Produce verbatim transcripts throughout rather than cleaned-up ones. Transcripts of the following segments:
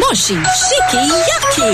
Moshi Shiki Yaki.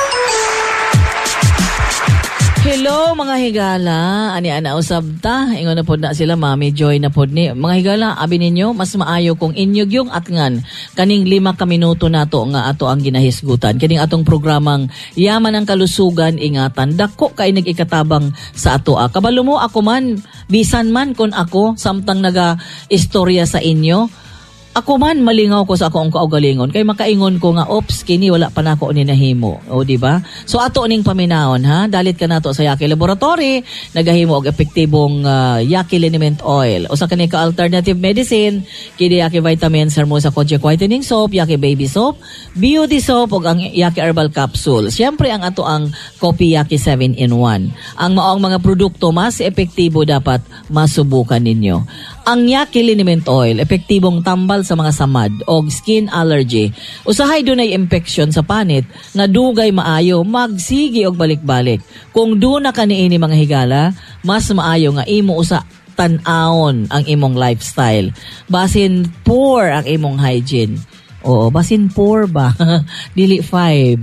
Hello mga higala, ani ana usab ta, ingon na pod na sila Mami Joy na pod ni. Mga higala, abi ninyo mas maayo kung inyog yung atngan kaning lima ka minuto nato nga ato ang ginahisgutan. Kining atong programang Yaman ang Kalusugan, ingatan dako kay nag-ikatabang sa ato. Ah. Kabalo mo ako man, bisan man kon ako samtang naga istorya sa inyo. Ako man malingaw ko sa akong kaugalingon kay makaingon ko nga ops kini wala pa nako ni nahimo, o di ba? So ato ning paminaon ha, dalit ka nato sa Yaki Laboratory, nagahimo og epektibong uh, Yaki Liniment Oil. Usa kani ka alternative medicine, kini Yaki Vitamins, Hermosa Kojic Whitening Soap, Yaki Baby Soap, Beauty Soap ug ang Yaki Herbal Capsule. Siyempre ang ato ang Kopi Yaki seven in one. Ang maong mga produkto mas epektibo dapat masubukan ninyo. Ang Yaki Liniment Oil, epektibong tambal sa mga samad o skin allergy. Usahay dunay infection sa panit nga dugay maayo magsigi og balik-balik. Kung duna ka niini mga higala, mas maayo nga imo usa tan-awon ang imong lifestyle. Basin poor ang imong hygiene. Oo, basin poor ba? Dili five.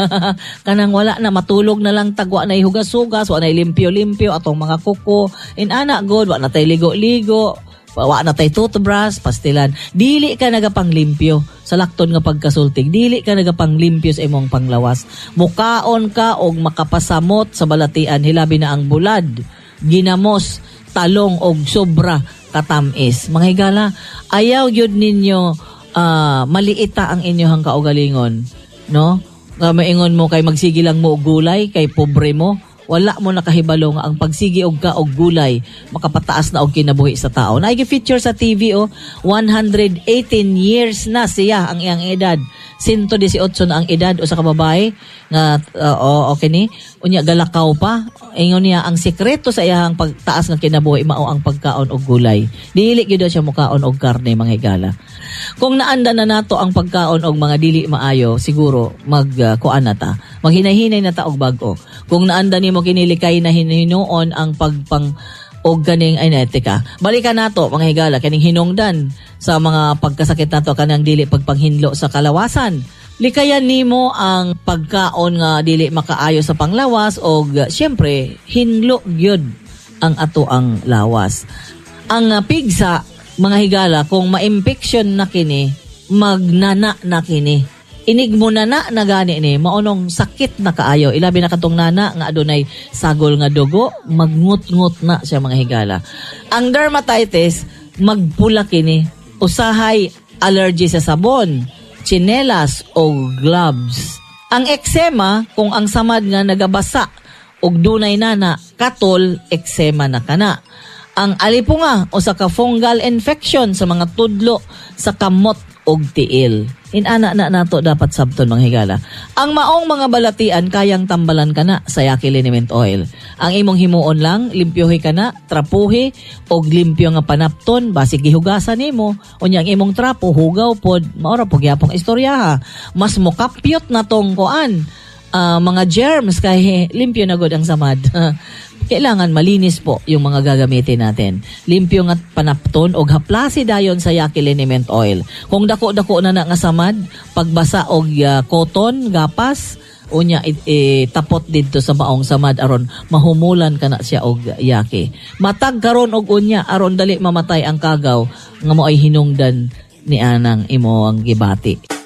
Kanang wala na, matulog na lang tagwa na ihugas-hugas, wala na limpyo-limpyo atong mga kuko. In ana god, wala na tay ligo-ligo. Wa na tay toothbrush, pastilan. Dili ka nagapanglimpyo sa lakton nga pagkasultig. Dili ka nagapanglimpyo sa imong panglawas. Mukaon ka og makapasamot sa balatian, hilabi na ang bulad, ginamos, talong og sobra katamis. Mga higala, ayaw gyud ninyo uh, maliita ang inyong kaugalingon, no? Nga maingon mo kay magsigi lang mo og gulay kay pobre mo. Wala mo nakahibalo nga ang pagsigi og ka og gulay makapataas na og kinabuhi sa tao. Naigi feature sa T V o, one hundred eighteen years na siya ang iyang edad. one hundred eighteen na ang edad o sa kababae nga uh, o okay ni unya galakaw pa. Ingon niya ang sekreto sa iyang pagtaas nga kinabuhi mao ang pagkaon og gulay. Dili gyud siya mukaon og karne mga higala. Kung naanda na nato ang pagkaon og mga dili maayo, siguro mag uh, kuan na ta. Maghinay-hinay na ta og bag-o. Kung naanda nimo kinilikay na hinuon ang pagpang og ganing ay netika. Balikan nato mga higala kaning hinungdan sa mga pagkasakit nato kanang dili pagpanghinlo sa kalawasan. Likayan nimo ang pagkaon nga dili makaayo sa panglawas og syempre hinlo gyud ang ato ang lawas. Ang uh, pigsa mga higala kung ma-infection na kini, magnana na kini. Inig mo nana na gani ni, maunong sakit na kaayo. Ilabi na katong nana nga adunay sagol nga dugo, magngut-ngut na siya mga higala. Ang dermatitis, magpula kini. Usahay allergy sa sabon, tsinelas o gloves. Ang eczema, kung ang samad nga nagabasa og dunay nana, katol, eczema na kana. Ang alipunga o sa ka fungal infection sa mga tudlo sa kamot og tiil. Inana na nato dapat sabton mga higala. Ang maong mga balatian kayang tambalan kana sa Yaki Liniment Oil. Ang imong himuon lang, limpyohi kana, trapuhi og limpyo nga panapton basig gihugasan nimo. Unya ang imong trapo hugaw pod, maora pog yapong istorya ha. Mas mokapyot na tong kuan. Uh, mga germs kay limpyo na gud ang samad. Kailangan malinis po yung mga gagamitin natin. Limpyo nga panapton o haplasi dayon sa Yaki Liniment Oil. Kung dako-dako na na nga samad, pagbasa og uh, cotton, gapas, unya itapot it, it, dito sa maong samad aron mahumulan ka na siya og Yaki. Matag karon og unya aron dali mamatay ang kagaw nga mo ay hinungdan ni anang imo ang gibati.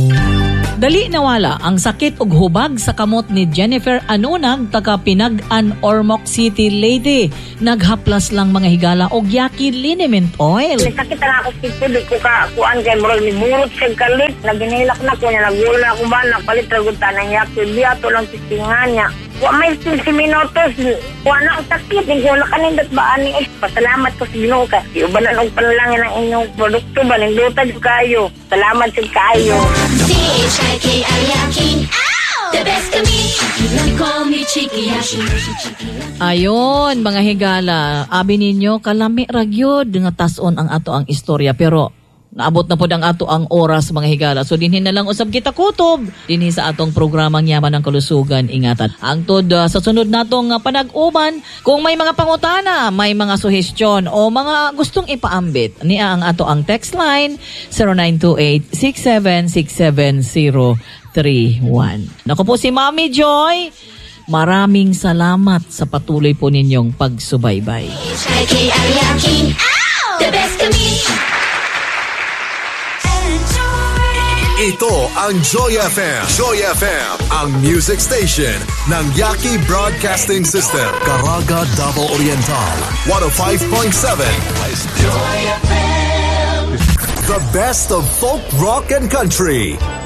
Dali nawala ang sakit ug hubag sa kamot ni Jennifer Anunag taga Pinag-an, Ormoc City lady. Naghaplas lang mga higala og Yaki Liniment Oil. Sakit na ako sito, di ko ka kuan kay murag ni murot sa kalit. Naginilak na ko niya, nagula ako ba, napalit ragutan ng Yaki. Biyato lang titingan niya. Wa may fifteen minutos, wala ang sakit. Hindi ko nakanindot ba ani eh. Pasalamat ko sa Ginoo ka. Iubanan og panalangin ang inyong produkto ba, nindutad kayo. Salamat sa kayo. C H I K I Yaki, the best to me. Call me Chiki Yashi. Ayon mga higala, abi ninyo kalami ra gyud nga tas-on ang ato ang istorya pero Naabot na po ang ato ang oras mga higala. So dinhin na lang usab kita kutob dinhi sa atong programang Yaman ng Kalusugan. Ingatan. Angtod uh, sa sunod natong uh, panag-uban, kung may mga pangutana, may mga suhestyon o mga gustong ipaambit, niya ang ato ang text line zero nine two eight, six seven six seven zero three one. Naku po si Mami Joy. Maraming salamat sa patuloy po ninyong pagsubaybay. The best kami. Ito ang Joy F M. Joy F M, ang music station ng Yaki Broadcasting System. Caraga, Davao Oriental, one oh five point seven. Joy F M. The best of folk, rock, and country.